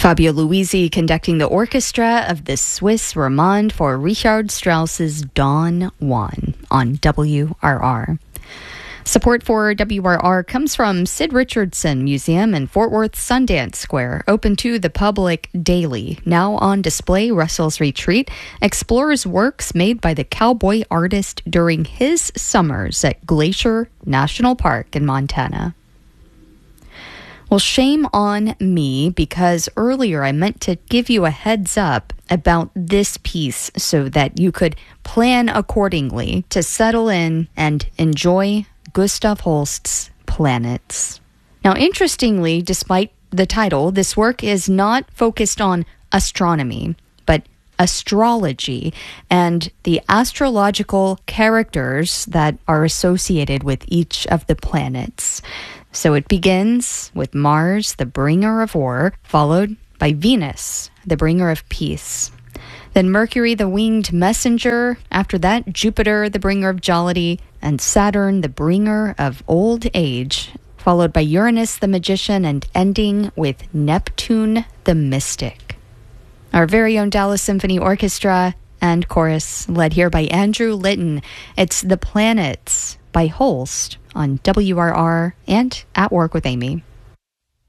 Fabio Luisi conducting the orchestra of the Swiss Romande for Richard Strauss's Don Juan on WRR. Support for WRR comes from Sid Richardson Museum in Fort Worth Sundance Square, open to the public daily. Now on display, Russell's Retreat explores works made by the cowboy artist during his summers at Glacier National Park in Montana. Well, shame on me, because earlier I meant to give you a heads up about this piece so that you could plan accordingly to settle in and enjoy Gustav Holst's Planets. Now, interestingly, despite the title, this work is not focused on astronomy, but astrology and the astrological characters that are associated with each of the planets. So it begins with Mars, the bringer of war, followed by Venus, the bringer of peace. Then Mercury, the winged messenger. After that, Jupiter, the bringer of jollity, and Saturn, the bringer of old age, followed by Uranus, the magician, and ending with Neptune, the mystic. Our very own Dallas Symphony Orchestra and chorus, led here by Andrew Litton. It's The Planets by Holst on WRR and At Work with Amy.